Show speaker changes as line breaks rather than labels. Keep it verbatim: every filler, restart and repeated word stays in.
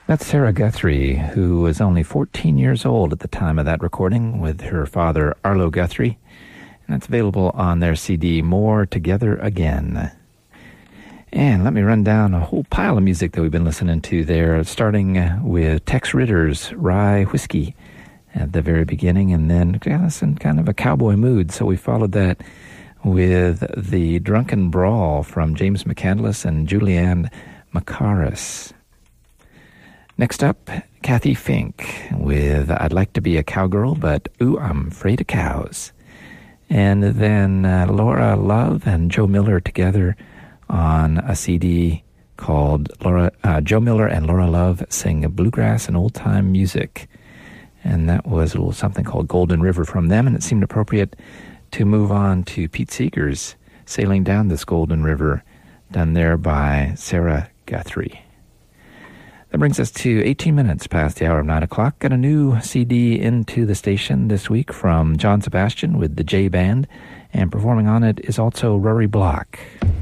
That's Sarah Guthrie, who was only fourteen years old at the time of that recording with her father, Arlo Guthrie. And that's available on their C D, More Together Again. And let me run down a whole pile of music that we've been listening to there, starting with Tex Ritter's Rye Whiskey at the very beginning, and then got us in kind of a cowboy mood. So we followed that with the Drunken Brawl from James McCandless and Julianne Macaris. Next up, Kathy Fink with I'd Like to Be a Cowgirl, but Ooh, I'm Afraid of Cows. And then uh, Laura Love and Joe Miller together on a C D called Laura, uh, Joe Miller and Laura Love Sing Bluegrass and Old-Time Music. And that was a little something called Golden River from them, and it seemed appropriate to move on to Pete Seeger's Sailing Down This Golden River, done there by Sarah Guthrie. That brings us to eighteen minutes past the hour of nine o'clock. Got a new C D into the station this week from John Sebastian with the J Band, and performing on it is also Rory Block.